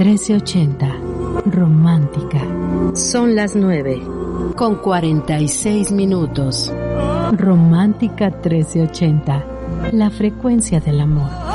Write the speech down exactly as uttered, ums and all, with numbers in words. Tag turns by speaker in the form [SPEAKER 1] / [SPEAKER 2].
[SPEAKER 1] trece ochenta. Romántica.
[SPEAKER 2] Son las nueve
[SPEAKER 1] con cuarenta y seis minutos. Romántica trece ochenta. La frecuencia del amor.